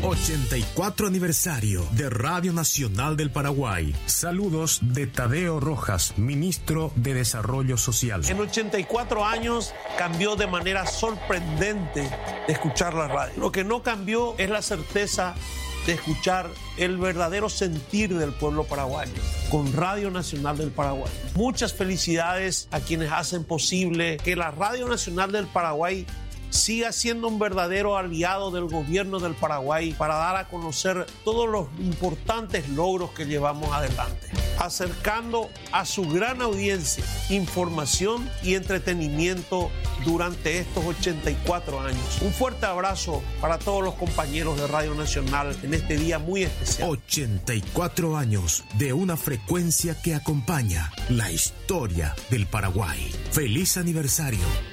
84 aniversario de Radio Nacional del Paraguay. Saludos de Tadeo Rojas, ministro de Desarrollo Social. En 84 años cambió de manera sorprendente de escuchar la radio. Lo que no cambió es la certeza de escuchar el verdadero sentir del pueblo paraguayo con Radio Nacional del Paraguay. Muchas felicidades a quienes hacen posible que la Radio Nacional del Paraguay siga siendo un verdadero aliado del gobierno del Paraguay para dar a conocer todos los importantes logros que llevamos adelante, acercando a su gran audiencia información y entretenimiento durante estos 84 años. Un fuerte abrazo para todos los compañeros de Radio Nacional en este día muy especial. 84 años de una frecuencia que acompaña la historia del Paraguay. ¡Feliz aniversario!